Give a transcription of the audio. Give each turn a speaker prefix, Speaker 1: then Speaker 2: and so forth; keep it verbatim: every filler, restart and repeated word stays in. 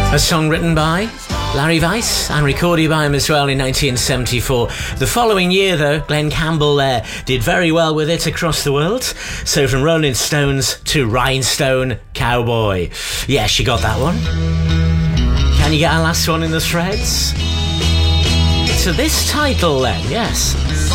Speaker 1: A song written by Larry Weiss and recorded by him as well in nineteen seventy-four. The following year, though, Glenn Campbell there did very well with it across the world. So from Rolling Stones to Rhinestone Cowboy. Yes, you got that one. Can you get our last one in the threads? To this title then, yes.